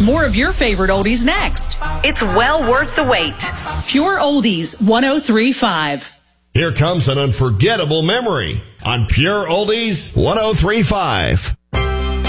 More of your favorite oldies next. It's well worth the wait. Pure Oldies 103.5. Here comes an unforgettable memory on Pure Oldies 103.5.